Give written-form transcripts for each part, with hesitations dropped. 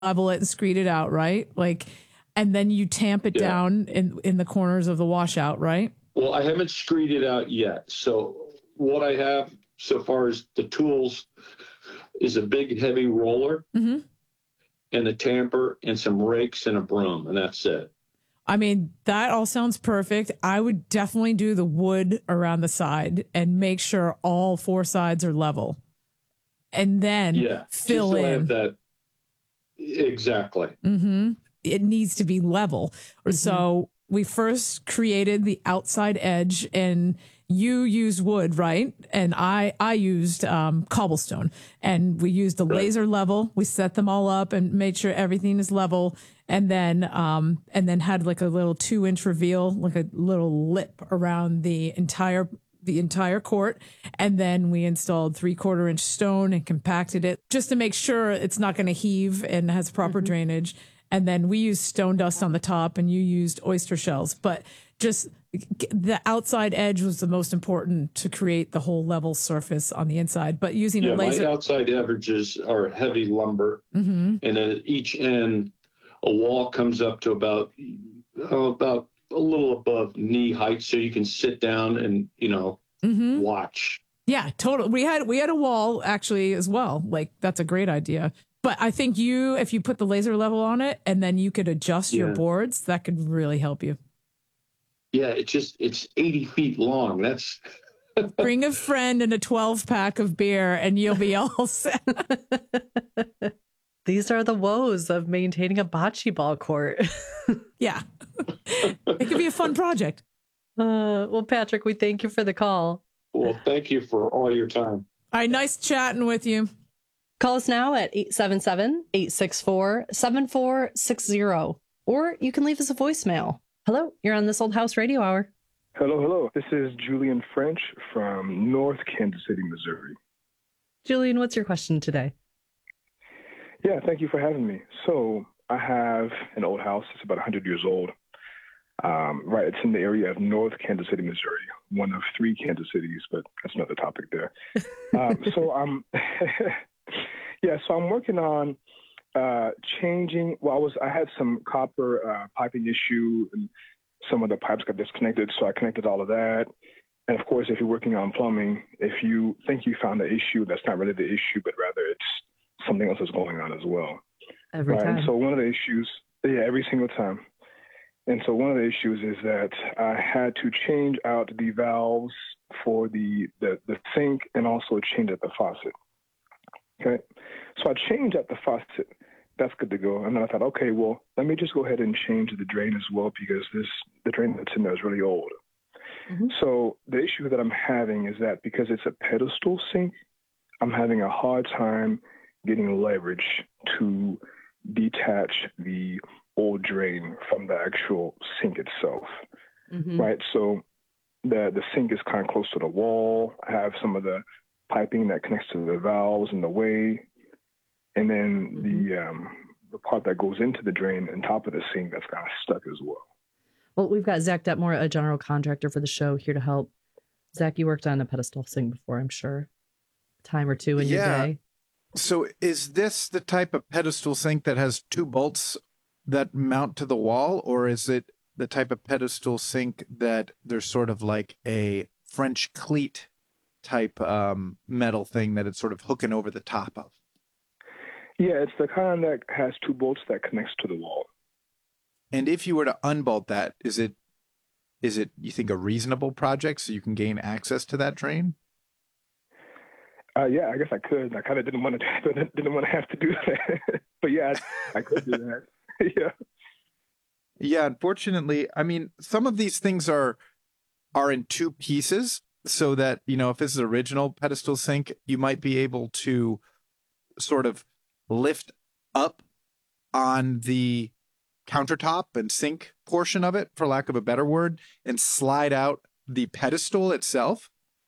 level it and screed it out, right? Like, and then you tamp it down in the corners of the washout, right? Well, I haven't screed it out yet. So what I have so far as the tools is a big heavy roller and a tamper and some rakes and a broom, and that's it. I mean, that all sounds perfect. I would definitely do the wood around the side and make sure all four sides are level. And then fill in. I have that. Exactly. It needs to be level. So we first created the outside edge, and you used wood, right? And I used cobblestone, and we used the laser level. We set them all up and made sure everything is level, and then had like a little 2-inch reveal, like a little lip around the entire court. And then we installed 3/4 inch stone and compacted it just to make sure it's not going to heave and has proper drainage. And then we used stone dust on the top, and you used oyster shells. But just the outside edge was the most important to create the whole level surface on the inside. But using a laser. My outside edges are heavy lumber. And at each end, a wall comes up to about a little above knee height, so you can sit down and, watch. Yeah, totally. We had a wall actually as well. Like, that's a great idea. But I think if you put the laser level on it and then you could adjust your boards, that could really help you. Yeah, it's 80 feet long. That's bring a friend and a 12-pack of beer and you'll be all set. These are the woes of maintaining a bocce ball court. Yeah. It could be a fun project. Well, Patrick, we thank you for the call. Well, thank you for all your time. All right, nice chatting with you. Call us now at 877-864-7460, or you can leave us a voicemail. Hello, you're on This Old House Radio Hour. Hello. This is Julian French from North Kansas City, Missouri. Julian, what's your question today? Yeah, thank you for having me. So I have an old house. It's about 100 years old. It's in the area of North Kansas City, Missouri, one of 3 Kansas cities, but that's another topic there. So I'm working on changing. Well, I had some copper piping issue, and some of the pipes got disconnected, so I connected all of that. And of course, if you're working on plumbing, if you think you found the issue, that's not really the issue, but rather it's something else is going on as well. Every time. And so one of the issues, every single time. And so one of the issues is that I had to change out the valves for the sink and also change out the faucet. Okay. So I changed out the faucet. That's good to go. And then I thought, okay, well, let me just go ahead and change the drain as well, because the drain that's in there is really old. So the issue that I'm having is that because it's a pedestal sink, I'm having a hard time getting leverage to detach the old drain from the actual sink itself. Right. So the sink is kind of close to the wall. I have some of the piping that connects to the valves in the way. And then the part that goes into the drain on top of the sink, that's kind of stuck as well. Well, we've got Zach Detmore, a general contractor for the show, here to help. Zach, you worked on a pedestal sink before, I'm sure. A time or two in your day. So is this the type of pedestal sink that has 2 bolts that mount to the wall, or is it the type of pedestal sink that there's sort of like a French cleat type metal thing that it's sort of hooking over the top of? Yeah, it's the kind that has 2 bolts that connects to the wall. And if you were to unbolt that, is it you think a reasonable project so you can gain access to that drain? Yeah, I guess I could. I kind of didn't want to have to do that, but yeah, I could do that. Yeah. Unfortunately, I mean, some of these things are in 2 pieces, so that if this is original pedestal sink, you might be able to sort of lift up on the countertop and sink portion of it, for lack of a better word, and slide out the pedestal itself.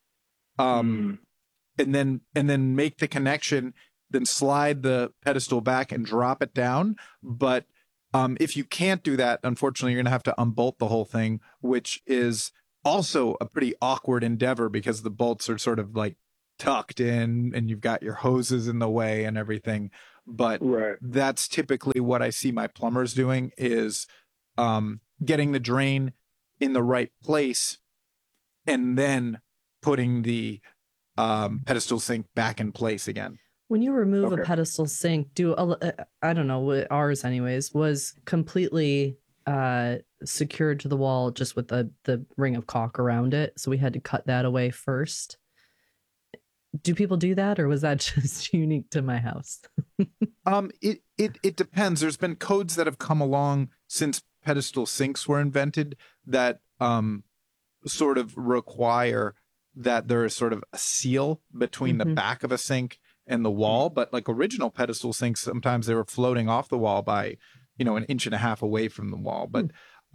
And then make the connection, then slide the pedestal back and drop it down. But if you can't do that, unfortunately, you're going to have to unbolt the whole thing, which is also a pretty awkward endeavor because the bolts are sort of like tucked in and you've got your hoses in the way and everything. but Right. that's typically what I see my plumbers doing is getting the drain in the right place and then putting the pedestal sink back in place again. When you remove a Okay. pedestal sink, I don't know, what ours anyways was completely secured to the wall just with the ring of caulk around it. So we had to cut that away first. Do people do that, or was that just unique to my house? It depends. There's been codes that have come along since pedestal sinks were invented that sort of require that there is sort of a seal between the back of a sink and the wall. But like original pedestal sinks, sometimes they were floating off the wall by, an inch and a half away from the wall. But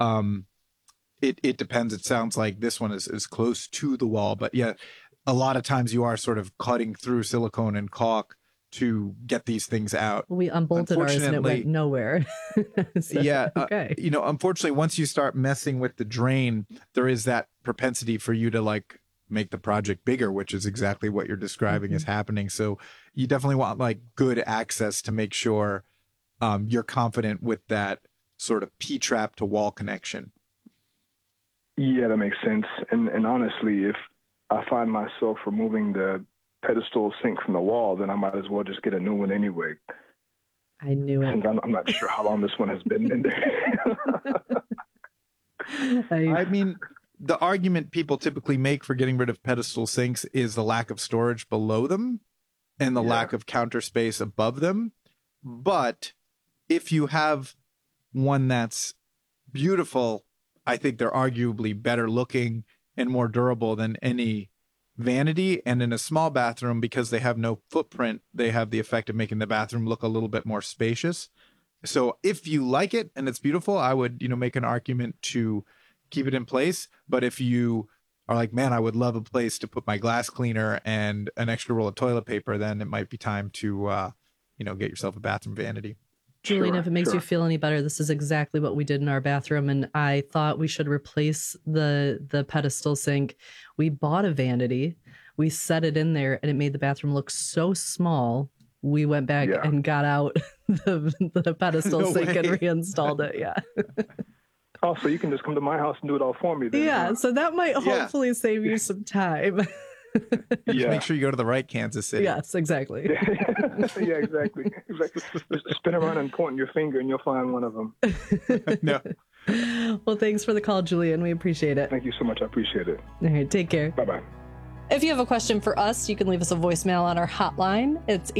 it depends. It sounds like this one is close to the wall. But yeah, a lot of times you are sort of cutting through silicone and caulk to get these things out. We unbolted ours and it went nowhere. So, yeah. Okay. Unfortunately, once you start messing with the drain, there is that propensity for you to like make the project bigger, which is exactly what you're describing is happening. So you definitely want like good access to make sure you're confident with that sort of P-trap to wall connection. Yeah, that makes sense. And honestly, if I find myself removing the pedestal sink from the wall, then I might as well just get a new one anyway. I knew it. Since I'm not sure how long this one has been in there. I mean, the argument people typically make for getting rid of pedestal sinks is the lack of storage below them and the lack of counter space above them. But if you have one that's beautiful, I think they're arguably better looking and more durable than any vanity. And in a small bathroom, because they have no footprint, they have the effect of making the bathroom look a little bit more spacious. So if you like it and it's beautiful, I would, make an argument to keep it in place. But if you are like, man, I would love a place to put my glass cleaner and an extra roll of toilet paper, then it might be time to, get yourself a bathroom vanity. Julian, Sure, if it makes you feel any better, this is exactly what we did in our bathroom, and I thought we should replace the pedestal sink. We bought a vanity, we set it in there, and it made the bathroom look so small. We went back and got out the pedestal sink and reinstalled it. Yeah. Oh, so you can just come to my house and do it all for me then. Yeah, Huh? so that might hopefully save you some time. Just make sure you go to the right Kansas City. Yes, exactly. Yeah, exactly. Just spin around and point your finger and you'll find one of them. No. Well, thanks for the call, Julian. We appreciate it. Thank you so much. I appreciate it. All right, take care. Bye-bye. If you have a question for us, you can leave us a voicemail on our hotline. It's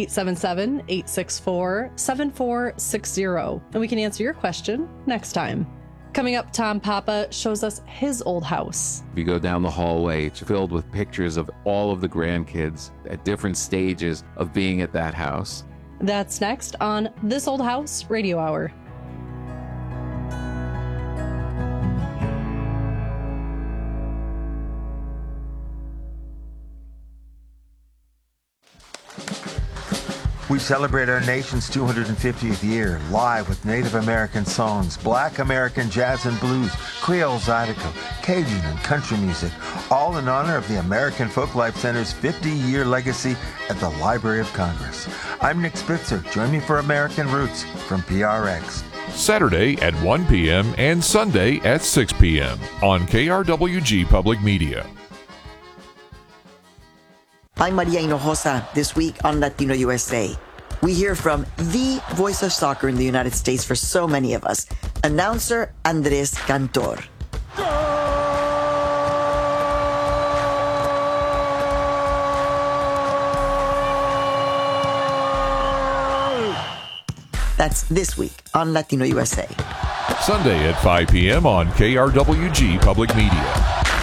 877-864-7460. And we can answer your question next time. Coming up, Tom Papa shows us his old house. If you go down the hallway, it's filled with pictures of all of the grandkids at different stages of being at that house. That's next on This Old House Radio Hour. We celebrate our nation's 250th year live with Native American songs, Black American jazz and blues, Creole Zydeco, Cajun and country music, all in honor of the American Folklife Center's 50-year legacy at the Library of Congress. I'm Nick Spitzer. Join me for American Roots from PRX. Saturday at 1 p.m. and Sunday at 6 p.m. on KRWG Public Media. I'm Maria Hinojosa. This week on Latino USA, we hear from the voice of soccer in the United States for so many of us, announcer Andres Cantor. That's this week on Latino USA. Sunday at 5 p.m. on KRWG Public Media.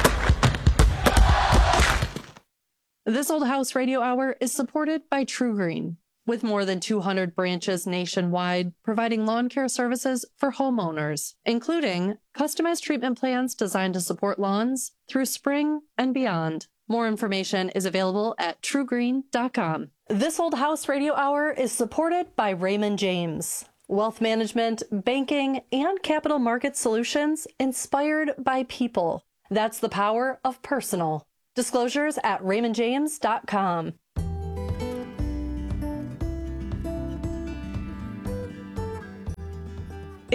This Old House Radio Hour is supported by TruGreen, with more than 200 branches nationwide, providing lawn care services for homeowners, including customized treatment plans designed to support lawns through spring and beyond. More information is available at truegreen.com. This Old House Radio Hour is supported by Raymond James. Wealth management, banking, and capital market solutions inspired by people. That's the power of personal. Disclosures at raymondjames.com.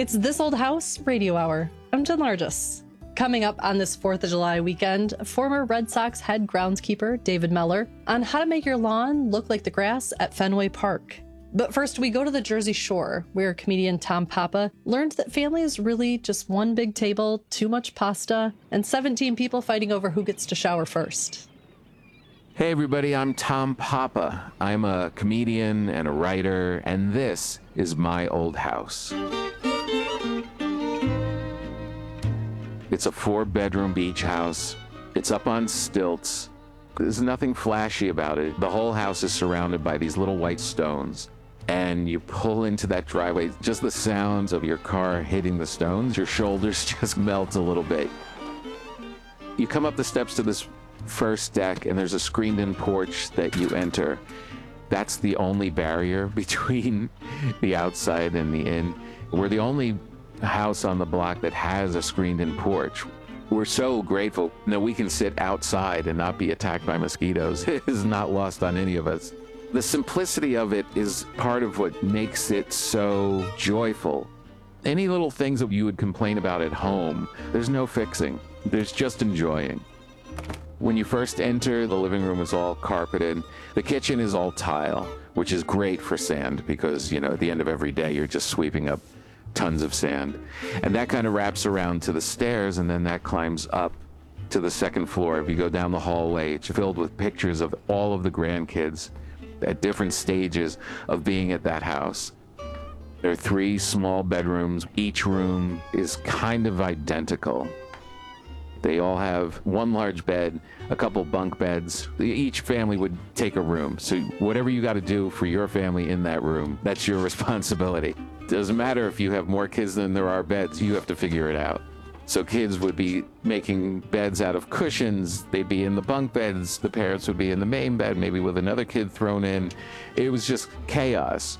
It's This Old House Radio Hour. I'm Jen Largis. Coming up on this 4th of July weekend, former Red Sox head groundskeeper David Meller on how to make your lawn look like the grass at Fenway Park. But first, we go to the Jersey Shore, where comedian Tom Papa learned that family is really just one big table, too much pasta, and 17 people fighting over who gets to shower first. Hey everybody, I'm Tom Papa. I'm a comedian and a writer, and this is My Old House. It's a 4-bedroom beach house. It's up on stilts. There's nothing flashy about it. The whole house is surrounded by these little white stones. And you pull into that driveway, just the sounds of your car hitting the stones, your shoulders just melt a little bit. You come up the steps to this first deck, and there's a screened-in porch that you enter. That's the only barrier between the outside and the in. We're the only house on the block that has a screened-in porch. We're so grateful that we can sit outside and not be attacked by mosquitoes. It is not lost on any of us. The simplicity of it is part of what makes it so joyful. Any little things that you would complain about at home, there's no fixing. There's just enjoying. When you first enter, the living room is all carpeted. The kitchen is all tile, which is great for sand because, at the end of every day, you're just sweeping up tons of sand. And that kind of wraps around to the stairs, and then that climbs up to the second floor. If you go down the hallway, it's filled with pictures of all of the grandkids at different stages of being at that house. There are 3 small bedrooms. Each room is kind of identical. They all have one large bed, a couple bunk beds. Each family would take a room. So whatever you got to do for your family in that room, that's your responsibility. Doesn't matter if you have more kids than there are beds, you have to figure it out. So kids would be making beds out of cushions. They'd be in the bunk beds. The parents would be in the main bed, maybe with another kid thrown in. It was just chaos.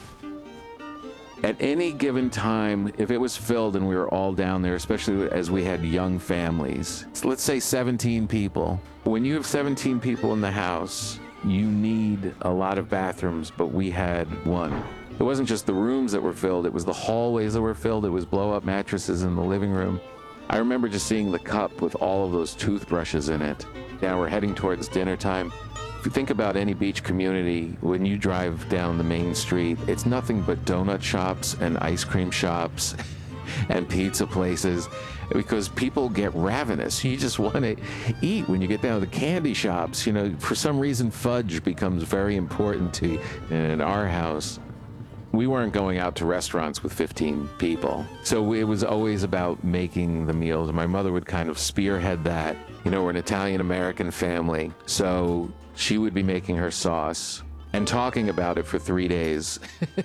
At any given time, if it was filled and we were all down there, especially as we had young families, so let's say 17 people. When you have 17 people in the house, you need a lot of bathrooms, but we had one. It wasn't just the rooms that were filled, it was the hallways that were filled, it was blow-up mattresses in the living room. I remember just seeing the cup with all of those toothbrushes in it. Now we're heading towards dinner time. If you think about any beach community, when you drive down the main street, it's nothing but donut shops and ice cream shops and pizza places because people get ravenous. You just want to eat when you get down to the candy shops. For some reason, fudge becomes very important to you. In our house, we weren't going out to restaurants with 15 people. So it was always about making the meals. My mother would kind of spearhead that. We're an Italian-American family, so she would be making her sauce and talking about it for 3 days.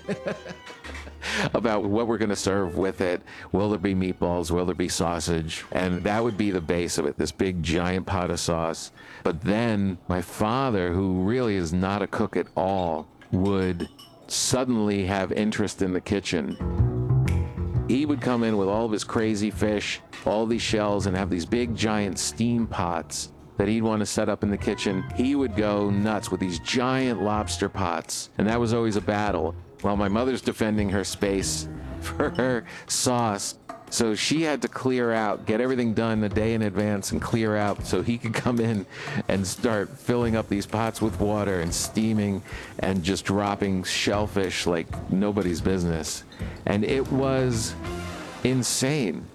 About what we're going to serve with it. Will there be meatballs? Will there be sausage? And that would be the base of it, this big giant pot of sauce. But then my father, who really is not a cook at all, would suddenly have interest in the kitchen. He would come in with all of his crazy fish, all these shells, and have these big giant steam pots that he'd want to set up in the kitchen. He would go nuts with these giant lobster pots, and that was always a battle. While my mother's defending her space for her sauce, so she had to clear out, get everything done a day in advance and clear out so he could come in and start filling up these pots with water and steaming and just dropping shellfish like nobody's business. And it was insane.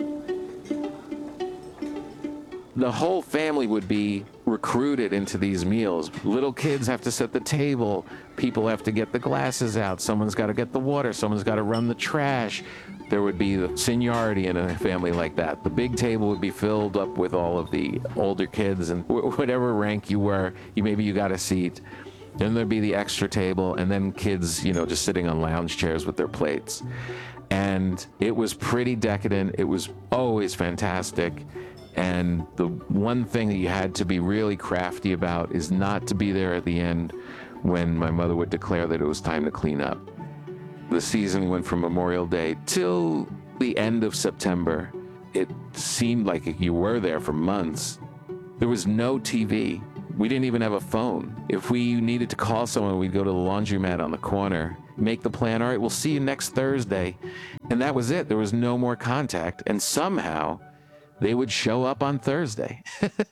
The whole family would be recruited into these meals. Little kids have to set the table. People have to get the glasses out. Someone's got to get the water. Someone's got to run the trash. There would be the seniority in a family like that. The big table would be filled up with all of the older kids, and whatever rank you were, maybe you got a seat. Then there'd be the extra table, and then kids, just sitting on lounge chairs with their plates. And it was pretty decadent. It was always fantastic. And the one thing that you had to be really crafty about is not to be there at the end when my mother would declare that it was time to clean up. The season went from Memorial Day till the end of September. It seemed like you were there for months. There was no TV. We didn't even have a phone. If we needed to call someone, we'd go to the laundromat on the corner make the plan. All right, we'll see you next Thursday. And that was it. There was no more contact. And somehow they would show up on Thursday.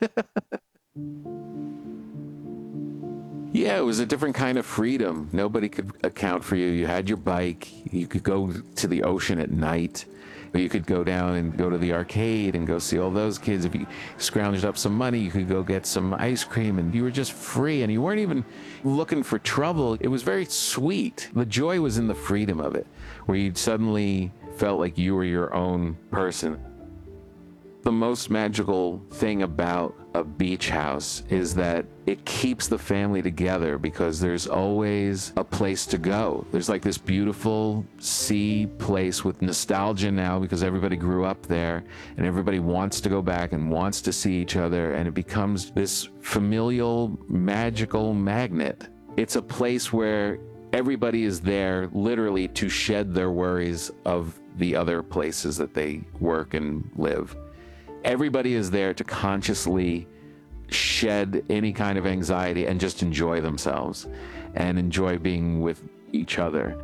Yeah, it was a different kind of freedom. Nobody could account for you. You had your bike. You could go to the ocean at night. You could go down and go to the arcade and go see all those kids. If you scrounged up some money, you could go get some ice cream, and you were just free, and you weren't even looking for trouble. It was very sweet. The joy was in the freedom of it, where you suddenly felt like you were your own person. The most magical thing about a beach house is that it keeps the family together because there's always a place to go. There's like this beautiful sea place with nostalgia now because everybody grew up there and everybody wants to go back and wants to see each other, and it becomes this familial, magical magnet. It's a place where everybody is there literally to shed their worries of the other places that they work and live. Everybody is there to consciously shed any kind of anxiety and just enjoy themselves and enjoy being with each other.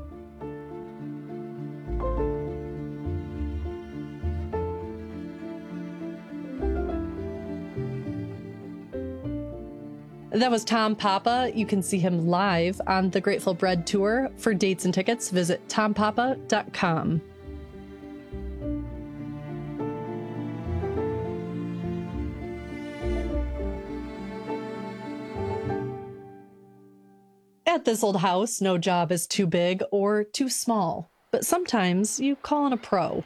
That was Tom Papa. You can see him live on the Grateful Bread Tour. For dates and tickets, visit tompapa.com. At this old house, no job is too big or too small, but sometimes you call in a pro.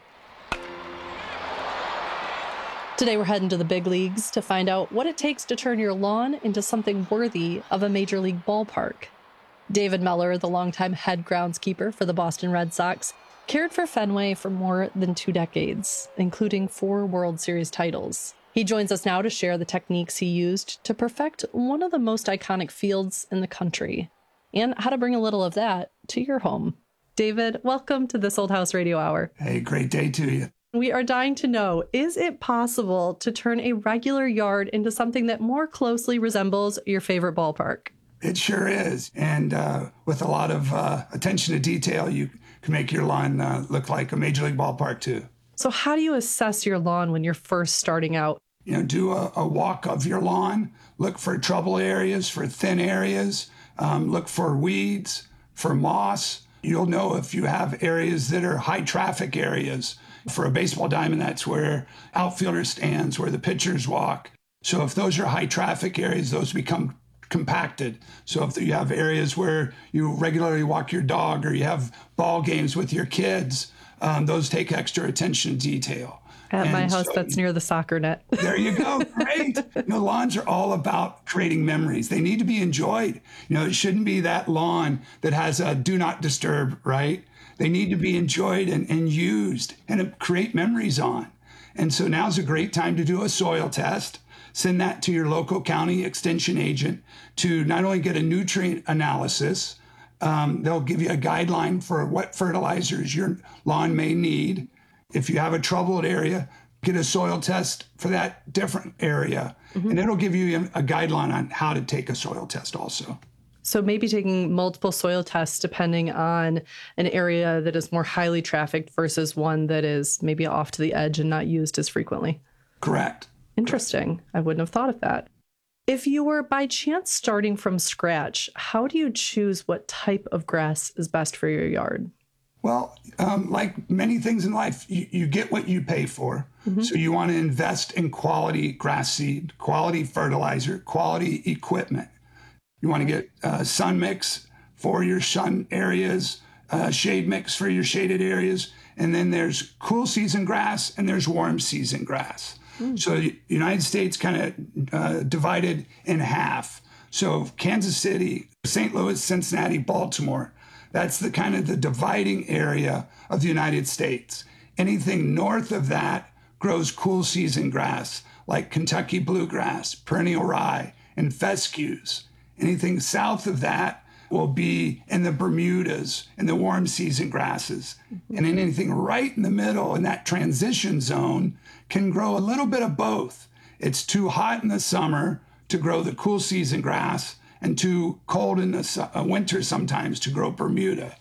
Today we're heading to the big leagues to find out what it takes to turn your lawn into something worthy of a major league ballpark. David Meller, the longtime head groundskeeper for the Boston Red Sox, cared for Fenway for more than 2 decades, including 4 World Series titles. He joins us now to share the techniques he used to perfect one of the most iconic fields in the country, and how to bring a little of that to your home. David, welcome to This Old House Radio Hour. Hey, great day to you. We are dying to know, is it possible to turn a regular yard into something that more closely resembles your favorite ballpark? It sure is. And with a lot of attention to detail, you can make your lawn look like a major league ballpark too. So how do you assess your lawn when you're first starting out? Do a walk of your lawn, look for trouble areas, for thin areas, look for weeds, for moss. You'll know if you have areas that are high traffic areas. For a baseball diamond, that's where outfielder stands, where the pitchers walk. So if those are high traffic areas, those become compacted. So if you have areas where you regularly walk your dog or you have ball games with your kids, those take extra attention to detail. At my house, that's near the soccer net. There you go. Great. Lawns are all about creating memories. They need to be enjoyed. It shouldn't be that lawn that has a do not disturb, right? They need to be enjoyed and used and create memories on. And so now's a great time to do a soil test. Send that to your local county extension agent to not only get a nutrient analysis, they'll give you a guideline for what fertilizers your lawn may need. If you have a troubled area, get a soil test for that different area. Mm-hmm. And it'll give you a guideline on how to take a soil test also. So maybe taking multiple soil tests depending on an area that is more highly trafficked versus one that is maybe off to the edge and not used as frequently. Correct. Interesting. I wouldn't have thought of that. If you were by chance starting from scratch, how do you choose what type of grass is best for your yard? Well, like many things in life, you get what you pay for. Mm-hmm. So you want to invest in quality grass seed, quality fertilizer, quality equipment. You want to get sun mix for your sun areas, shade mix for your shaded areas. And then there's cool season grass and there's warm season grass. Mm. So the United States kind of divided in half. So Kansas City, St. Louis, Cincinnati, Baltimore, that's the kind of the dividing area of the United States. Anything north of that grows cool season grass like Kentucky bluegrass, perennial rye, and fescues. Anything south of that will be in the Bermudas and the warm season grasses. Mm-hmm. And anything right in the middle in that transition zone can grow a little bit of both. It's too hot in the summer to grow the cool season grass and too cold in the winter sometimes to grow Bermuda.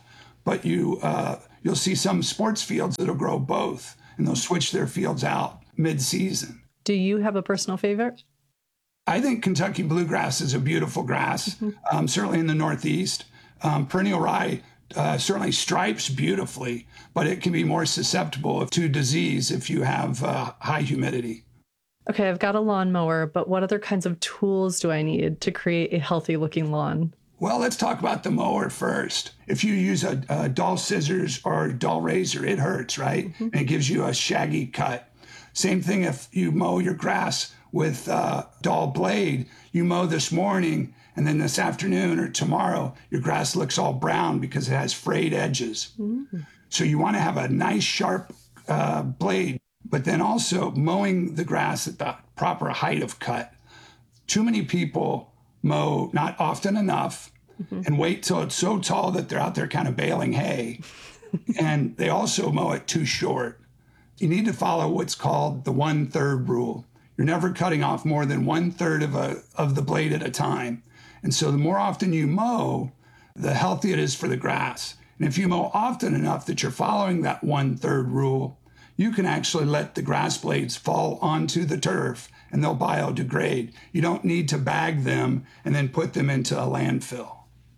but you'll see some sports fields that'll grow both, and they'll switch their fields out mid-season. Do you have a personal favorite? I think Kentucky bluegrass is a beautiful grass, certainly in the Northeast. Perennial rye certainly stripes beautifully, but it can be more susceptible to disease if you have high humidity. Okay, I've got a lawnmower, but what other kinds of tools do I need to create a healthy looking lawn? Well, let's talk about the mower first. If you use a dull scissors or a dull razor, it hurts, right? And it gives you a shaggy cut. Same thing if you mow your grass with a dull blade. You mow this morning, and then this afternoon or tomorrow, your grass looks all brown because it has frayed edges. So you want to have a nice sharp blade, but then also mowing the grass at the proper height of cut. Too many people mow not often enough and wait till it's so tall that they're out there kind of baling hay. And they also mow it too short. You need to follow what's called the 1/3 rule. You're never cutting off more than 1/3 of the blade at a time. And so the more often you mow, the healthier it is for the grass. And if you mow often enough that you're following that 1/3 rule, you can actually let the grass blades fall onto the turf and they'll biodegrade. You don't need to bag them and then put them into a landfill.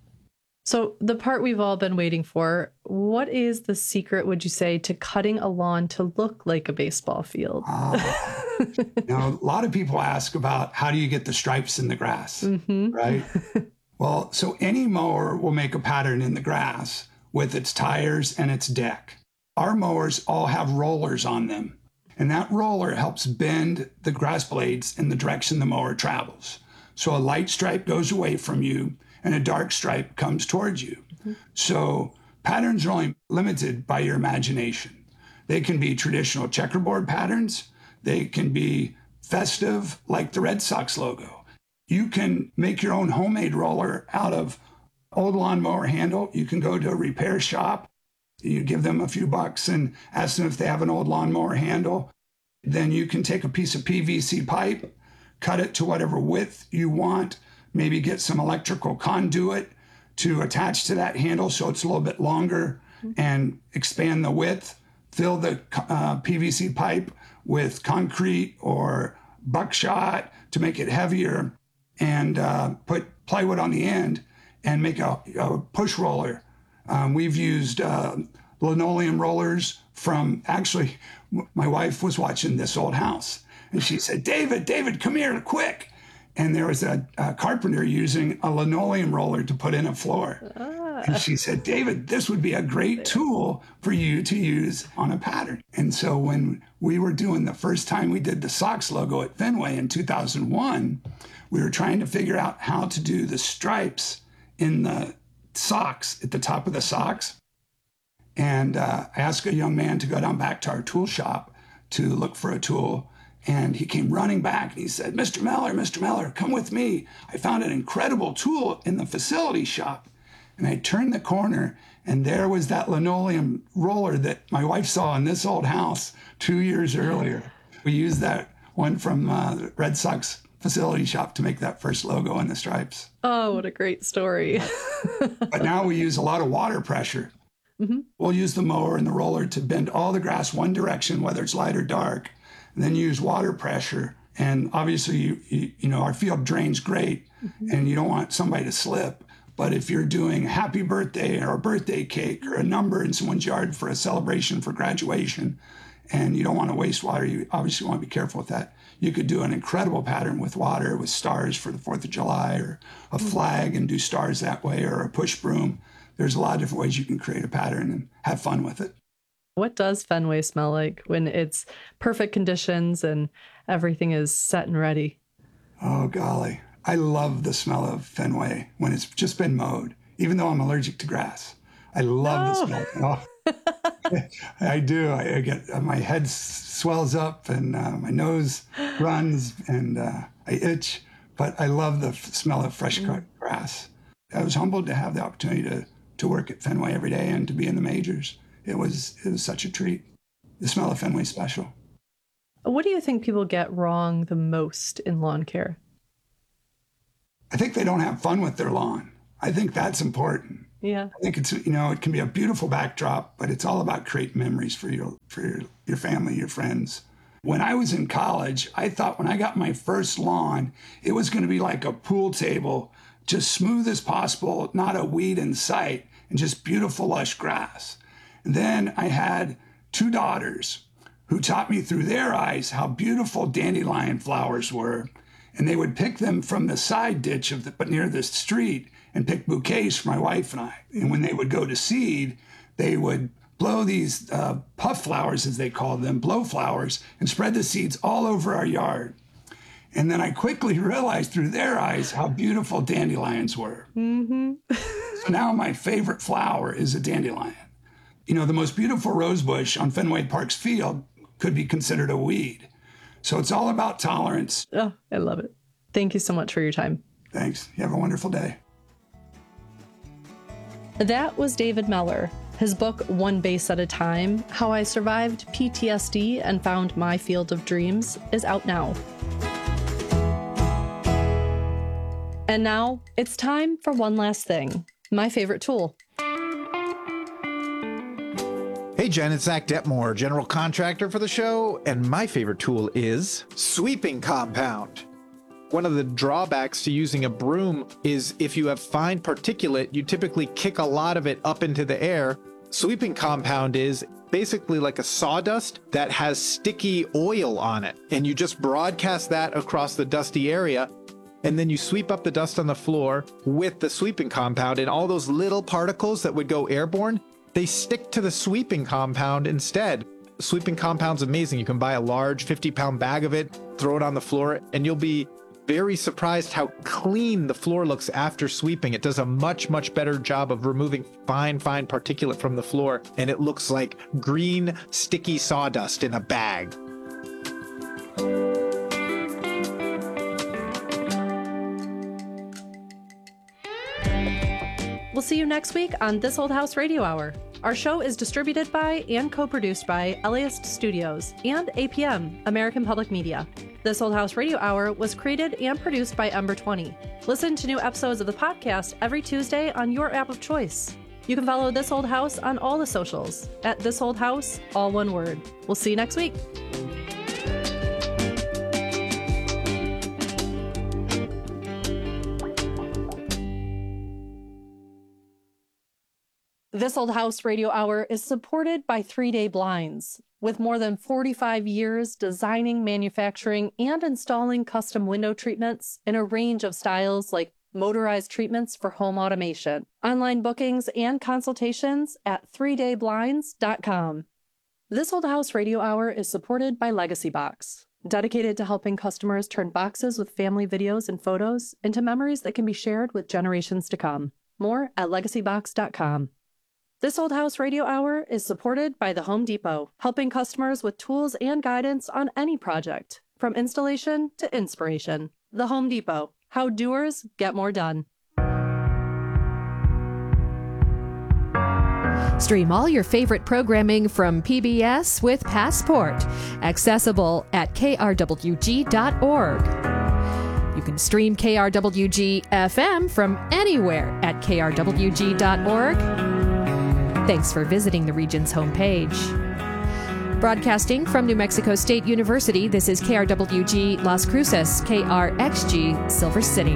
So the part we've all been waiting for, what is the secret, would you say, to cutting a lawn to look like a baseball field? Now, a lot of people ask about how do you get the stripes in the grass, right? Well, so any mower will make a pattern in the grass with its tires and its deck. Our mowers all have rollers on them, and that roller helps bend the grass blades in the direction the mower travels. So a light stripe goes away from you, and a dark stripe comes towards you. So patterns are only limited by your imagination. They can be traditional checkerboard patterns. They can be festive, like the Red Sox logo. You can make your own homemade roller out of old lawnmower handle. You can go to a repair shop. You give them a few bucks and ask them if they have an old lawnmower handle. Then you can take a piece of PVC pipe, cut it to whatever width you want, maybe get some electrical conduit to attach to that handle so it's a little bit longer and expand the width. Fill the PVC pipe with concrete or buckshot to make it heavier, and put plywood on the end and make a push roller. We've used linoleum rollers from, actually, my wife was watching This Old House, and she said, David, come here quick. And there was a carpenter using a linoleum roller to put in a floor. And she said, David, this would be a great tool for you to use on a pattern. And so when we were doing the first time we did the Sox logo at Fenway in 2001, we were trying to figure out how to do the stripes in the socks, at the top of the socks. And I asked a young man to go down back to our tool shop to look for a tool. And he came running back and he said, Mr. Meller, come with me. I found an incredible tool in the facility shop. And I turned the corner, and there was that linoleum roller that my wife saw in This Old House 2 years earlier. We used that one from the Red Sox facility shop to make that first logo in the stripes. Oh, what a great story. But now we use a lot of water pressure. We'll use the mower and the roller to bend all the grass one direction, whether it's light or dark, and then use water pressure. And obviously, you know, our field drains great, and you don't want somebody to slip. But if you're doing a happy birthday or a birthday cake or a number in someone's yard for a celebration for graduation, and you don't want to waste water, you obviously want to be careful with that. You could do an incredible pattern with water, with stars for the 4th of July, or a flag and do stars that way, or a push broom. There's a lot of different ways you can create a pattern and have fun with it. What does Fenway smell like when it's perfect conditions and everything is set and ready? Oh, golly. I love the smell of Fenway when it's just been mowed, even though I'm allergic to grass. I love the smell. Oh, I do. I get, my head swells up and my nose runs and I itch, but I love the smell of fresh cut grass. I was humbled to have the opportunity to work at Fenway every day and to be in the majors. It was such a treat. The smell of Fenway is special. What do you think people get wrong the most in lawn care? I think they don't have fun with their lawn. I think that's important. Yeah. I think it's, you know, it can be a beautiful backdrop, but it's all about creating memories for your family, your friends. When I was in college, I thought when I got my first lawn, it was going to be like a pool table, just smooth as possible, not a weed in sight, and just beautiful, lush grass. And then I had 2 daughters who taught me through their eyes how beautiful dandelion flowers were. And they would pick them from the side ditch but near the street and pick bouquets for my wife and I. And when they would go to seed, they would blow these puff flowers, as they called them, blow flowers, and spread the seeds all over our yard. And then I quickly realized through their eyes how beautiful dandelions were. Mm-hmm. So now my favorite flower is a dandelion. You know, the most beautiful rose bush on Fenway Park's field could be considered a weed. So it's all about tolerance. Oh, I love it. Thank you so much for your time. Thanks. You have a wonderful day. That was David Meller. His book, One Base at a Time, How I Survived PTSD and Found My Field of Dreams, is out now. And now it's time for one last thing, my favorite tool. Hey Jen, it's Zach Detmore, general contractor for the show, and my favorite tool is sweeping compound. One of the drawbacks to using a broom is if you have fine particulate, you typically kick a lot of it up into the air. Sweeping compound is basically like a sawdust that has sticky oil on it, and you just broadcast that across the dusty area, and then you sweep up the dust on the floor with the sweeping compound, and all those little particles that would go airborne, they stick to the sweeping compound instead. Sweeping compound's amazing. You can buy a large 50-pound bag of it, throw it on the floor, and you'll be very surprised how clean the floor looks after sweeping. It does a much, much better job of removing fine particulate from the floor, and it looks like green, sticky sawdust in a bag. We'll see you next week on This Old House Radio Hour. Our show is distributed by and co-produced by LAist Studios and APM, American Public Media. This Old House Radio Hour was created and produced by Ember 20. Listen to new episodes of the podcast every Tuesday on your app of choice. You can follow This Old House on all the socials at This Old House, all one word. We'll see you next week. This Old House Radio Hour is supported by 3 Day Blinds. With more than 45 years designing, manufacturing, and installing custom window treatments in a range of styles like motorized treatments for home automation. Online bookings and consultations at 3dayblinds.com. This Old House Radio Hour is supported by Legacy Box, dedicated to helping customers turn boxes with family videos and photos into memories that can be shared with generations to come. More at legacybox.com. This Old House Radio Hour is supported by The Home Depot, helping customers with tools and guidance on any project, from installation to inspiration. The Home Depot, how doers get more done. Stream all your favorite programming from PBS with Passport, accessible at krwg.org. You can stream KRWG FM from anywhere at krwg.org. Thanks for visiting the region's homepage. Broadcasting from New Mexico State University, this is KRWG Las Cruces, KRXG Silver City.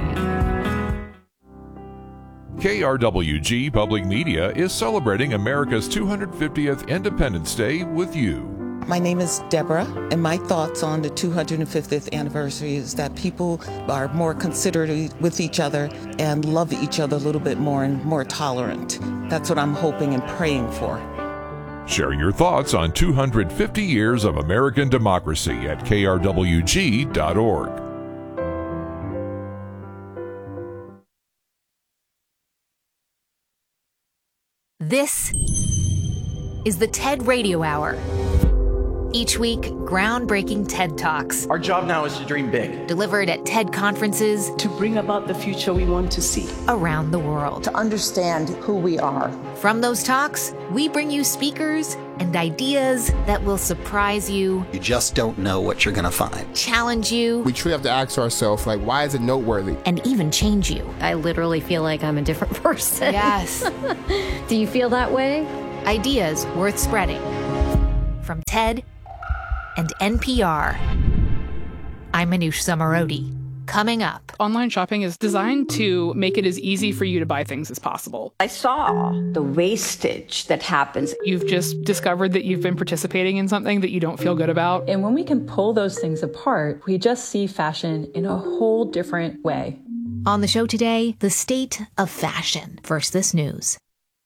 KRWG Public Media is celebrating America's 250th Independence Day with you. My name is Deborah, and my thoughts on the 250th anniversary is that people are more considerate with each other and love each other a little bit more and more tolerant. That's what I'm hoping and praying for. Share your thoughts on 250 years of American democracy at krwg.org. This is the TED Radio Hour. Each week, groundbreaking TED Talks. Our job now is to dream big. Delivered at TED conferences. To bring about the future we want to see. Around the world. To understand who we are. From those talks, we bring you speakers and ideas that will surprise you, You just don't know what you're going to find. challenge you, We truly have to ask ourselves, like, why is it noteworthy? and even change you. I literally feel like I'm a different person. Yes. Do you feel that way? Ideas worth spreading. From TED and NPR. I'm Manoush Zomorodi. Coming up. Online shopping is designed to make it as easy for you to buy things as possible. I saw the wastage that happens. You've just discovered that you've been participating in something that you don't feel good about. And when we can pull those things apart, we just see fashion in a whole different way. On the show today, the state of fashion. First, this news.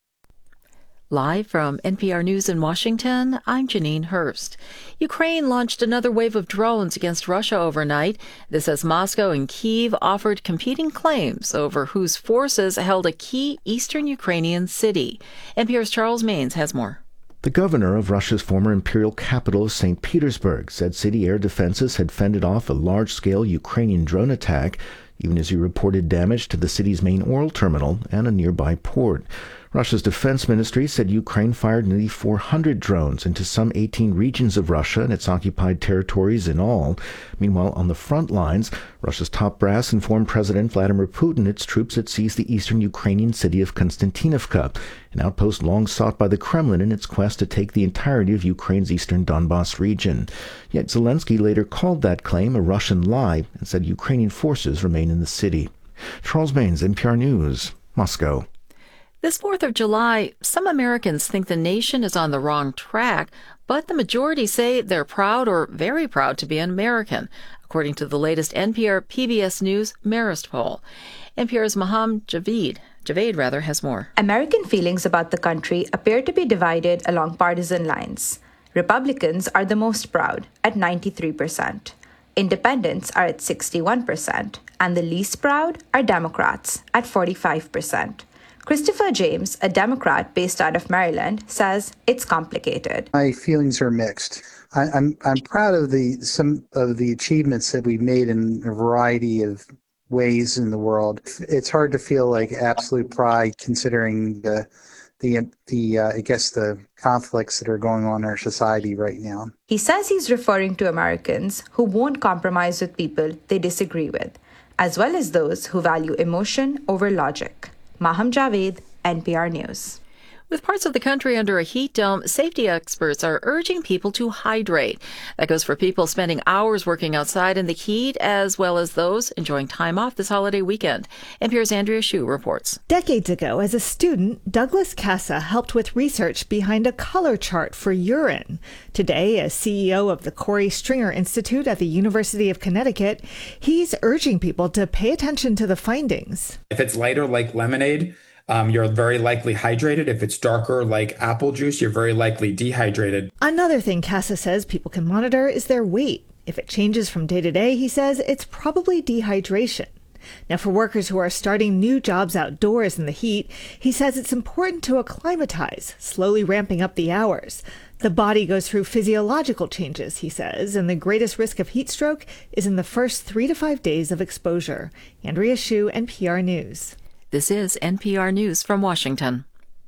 Live from NPR News in Washington, I'm Janine Hurst. Ukraine launched another wave of drones against Russia overnight. This as Moscow and Kyiv offered competing claims over whose forces held a key eastern Ukrainian city. NPR's Charles Maines has more. The governor of Russia's former imperial capital of St. Petersburg said city air defenses had fended off a large-scale Ukrainian drone attack, even as he reported damage to the city's main oil terminal and a nearby port. Russia's defense ministry said Ukraine fired nearly 400 drones into some 18 regions of Russia and its occupied territories in all. Meanwhile, on the front lines, Russia's top brass informed President Vladimir Putin its troops had seized the eastern Ukrainian city of Konstantinovka, an outpost long sought by the Kremlin in its quest to take the entirety of Ukraine's eastern Donbas region. Yet Zelensky later called that claim a Russian lie and said Ukrainian forces remain in the city. Charles Maines, NPR News, Moscow. This 4th of July, some Americans think the nation is on the wrong track, but the majority say they're proud or very proud to be an American, according to the latest NPR PBS News Marist poll. NPR's Maham Javaid has more. American feelings about the country appear to be divided along partisan lines. Republicans are the most proud at 93%. Independents are at 61%, and the least proud are Democrats at 45%. Christopher James, a Democrat based out of Maryland, says it's complicated. My feelings are mixed. I'm proud of some of the achievements that we've made in a variety of ways in the world. It's hard to feel like absolute pride considering the conflicts that are going on in our society right now. He says he's referring to Americans who won't compromise with people they disagree with, as well as those who value emotion over logic. Maham Javaid, NPR News. With parts of the country under a heat dome, safety experts are urging people to hydrate. That goes for people spending hours working outside in the heat, as well as those enjoying time off this holiday weekend. NPR's Andrea Hsu reports. Decades ago, as a student, Douglas Casa helped with research behind a color chart for urine. Today, as CEO of the Corey Stringer Institute at the University of Connecticut, he's urging people to pay attention to the findings. If it's lighter, like lemonade, you're very likely hydrated. If it's darker, like apple juice, you're very likely dehydrated. Another thing Casa says people can monitor is their weight. If it changes from day to day, he says it's probably dehydration. Now, for workers who are starting new jobs outdoors in the heat, he says it's important to acclimatize, slowly ramping up the hours. The body goes through physiological changes, he says, and the greatest risk of heat stroke is in the first 3 to 5 days of exposure. Andrea Hsu, NPR News. This is NPR News from Washington.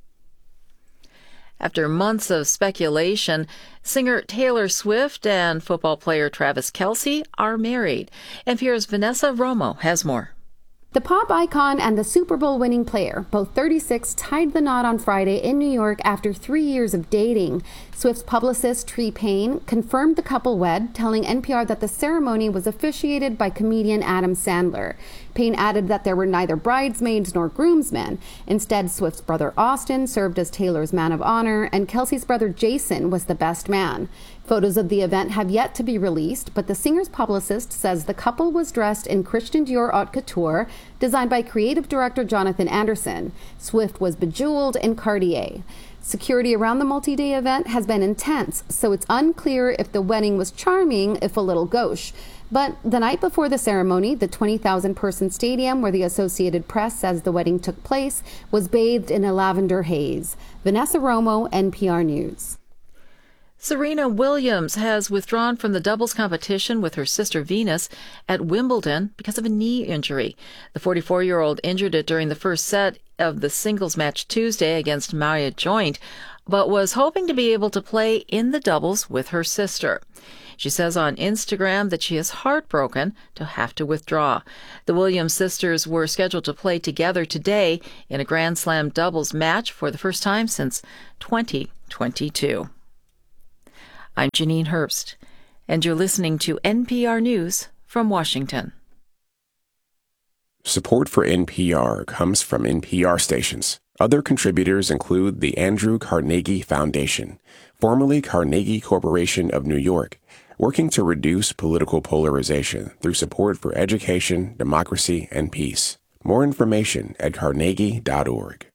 After months of speculation, singer Taylor Swift and football player Travis Kelce are married. NPR's Vanessa Romo has more. The pop icon and the Super Bowl winning player, both 36, tied the knot on Friday in New York after 3 years of dating. Swift's publicist, Tree Payne, confirmed the couple wed, telling NPR that the ceremony was officiated by comedian Adam Sandler. Payne added that there were neither bridesmaids nor groomsmen. Instead, Swift's brother Austin served as Taylor's man of honor, and Kelce's brother Jason was the best man. Photos of the event have yet to be released, but the singer's publicist says the couple was dressed in Christian Dior haute couture, designed by creative director Jonathan Anderson. Swift was bejeweled in Cartier. Security around the multi-day event has been intense, so it's unclear if the wedding was charming, if a little gauche. But the night before the ceremony, the 20,000-person stadium where the Associated Press says the wedding took place was bathed in a lavender haze. Vanessa Romo, NPR News. Serena Williams has withdrawn from the doubles competition with her sister Venus at Wimbledon because of a knee injury. The 44-year-old injured it during the first set of the singles match Tuesday against Maya Joint, but was hoping to be able to play in the doubles with her sister. She says on Instagram that she is heartbroken to have to withdraw. The Williams sisters were scheduled to play together today in a Grand Slam doubles match for the first time since 2022. I'm Janine Herbst, and you're listening to NPR News from Washington. Support for NPR comes from NPR stations. Other contributors include the Andrew Carnegie Foundation, formerly Carnegie Corporation of New York, working to reduce political polarization through support for education, democracy, and peace. More information at carnegie.org.